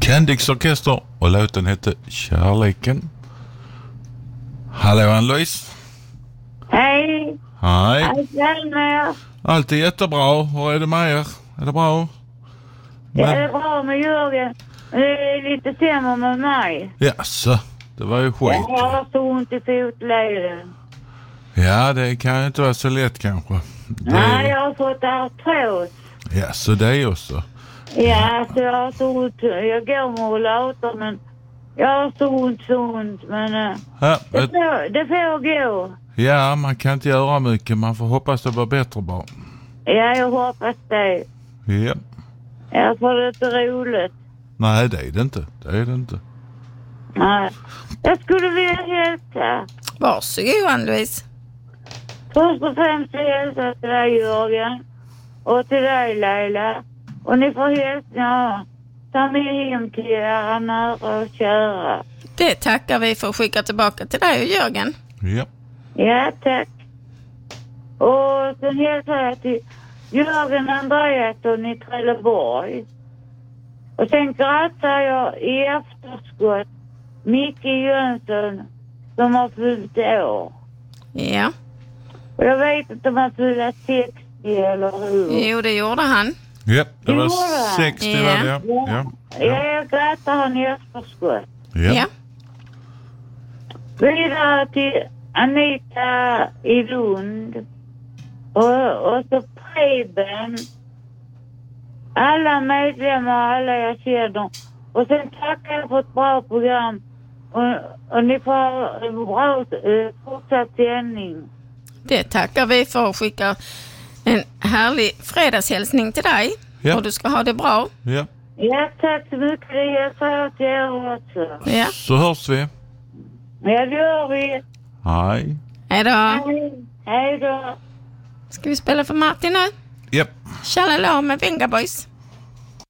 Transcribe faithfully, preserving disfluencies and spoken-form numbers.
Candix Orkester och låten hette Kärleken. Hallå Ann-Louise. Hej. Hej. Hej. Allt är jättebra. Hur är det med er? Är det bra? Det är bra med Jörgen. Det är lite sämre med mig. Jaså, det var ju skit. Jag har så ont i fotleden. Ja, det kan ju inte vara så lätt kanske. Det... Nej, jag har fått artros. Ja, så det är också. Ja, så jag har så ont. Jag går med rollator, men jag har så ont, så ont. Men uh, ja, det, ett... får, det får gå. Ja, man kan inte göra mycket. Man får hoppas det blir bättre bara. Ja, jag hoppas det. Ja. Jag får det inte roligt. Nej, det är det inte. Det är det inte. Nej. Jag skulle vilja hälsa. Varsågod Ann-Louise. Först och främst hälsa till dig Jörgen. Och till dig Leila. Och ni får hälsa. Ta med hem till era nära och kära. Det tackar vi för att skicka tillbaka till dig och Jörgen. Ja. Ja, tack. Och sen hälsar jag till Jörgen Andreasson i Trelleborg. Och sen grattar jag i efterskott Micke Jönsson som har fyllt år. Ja. Och jag vet inte om han fyllde sextio eller hur. Jo, det gjorde han. Ja, det var Gjorde sextio han? var det, ja. Ja. Ja. Ja, jag grattar han i efterskott. Ja. Ja. Vidare till Anita i Lund. Och, och så Preben. Alla medlemmar, alla jag känner. Och sen tackar jag för ett bra program. Och, och ni får ha en bra uh, fortsatt sändning. Det tackar vi för att skicka en härlig fredagshälsning till dig. Ja. Och du ska ha det bra. Ja. Ja, tack så mycket. Det hälsar jag till er också. Ja. Så hörs vi. Ja, det gör vi. Hej. Hej då. Hej, hej då. Ska vi spela för Martin nu? Japp. Tjalala med Venga Boys.